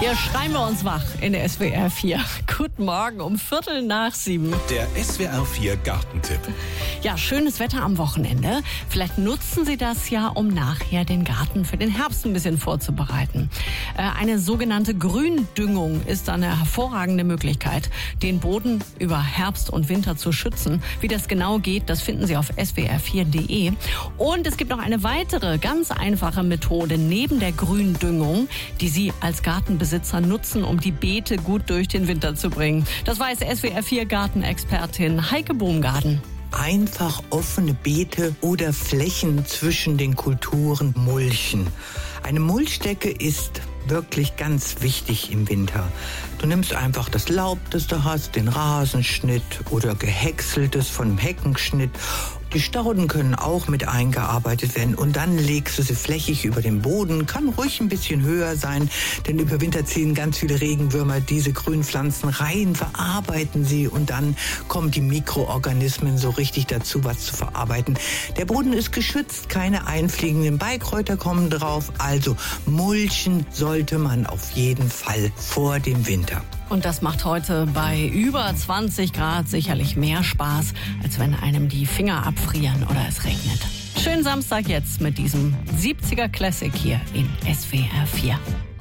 Hier schreien wir uns wach in der SWR 4. Guten Morgen um 7:15. Der SWR 4 Gartentipp. Ja, schönes Wetter am Wochenende. Vielleicht nutzen Sie das ja, um nachher den Garten für den Herbst ein bisschen vorzubereiten. Eine sogenannte Gründüngung ist eine hervorragende Möglichkeit, den Boden über Herbst und Winter zu schützen. Wie das genau geht, das finden Sie auf swr4.de. Und es gibt noch eine weitere ganz einfache Methode neben der Gründüngung, die Sie als Gartenbesitzer nutzen, um die Beete gut durch den Winter zu bringen. Das weiß SWR 4 Gartenexpertin Heike Baumgarten. Einfach offene Beete oder Flächen zwischen den Kulturen mulchen. Eine Mulchdecke ist wirklich ganz wichtig im Winter. Du nimmst einfach das Laub, das du hast, den Rasenschnitt oder gehäckseltes von dem Heckenschnitt. Die Stauden können auch mit eingearbeitet werden und dann legst du sie flächig über den Boden. Kann ruhig ein bisschen höher sein, denn über Winter ziehen ganz viele Regenwürmer diese Grünpflanzen rein, verarbeiten sie und dann kommen die Mikroorganismen so richtig dazu, was zu verarbeiten. Der Boden ist geschützt, keine einfliegenden Beikräuter kommen drauf, also mulchen sollte man auf jeden Fall vor dem Winter. Und das macht heute bei über 20 Grad sicherlich mehr Spaß, als wenn einem die Finger abfrieren oder es regnet. Schönen Samstag jetzt mit diesem 70er Classic hier in SWR 4.